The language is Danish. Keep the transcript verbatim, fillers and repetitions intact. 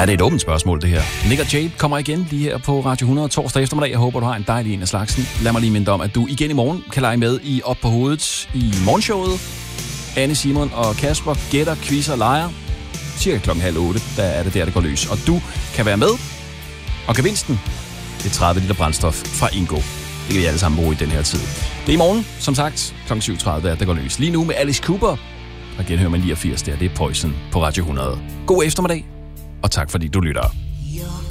Ja, det er et åbent spørgsmål, det her. Nick og Jay kommer igen lige her på Radio hundrede torsdag eftermiddag. Jeg håber, du har en dejlig en af slagsen. Lad mig lige minde om, at du igen i morgen kan lege med i Op på Hovedet i morgenshowet. Anne, Simon og Kasper gætter, quizzer og leger. Cirka klokken halv otte, der er det der, det går løs. Og du kan være med. Og gevinsten, det er tredive liter brændstof fra Ingo. Det kan vi alle sammen bruge i den her tid. Det er i morgen, som sagt, klokken syv tredive, at det går løs. Lige nu med Alice Cooper. Og genhører man niogfirs der, det er Poison på Radio hundrede. God eftermiddag, og tak fordi du lytter.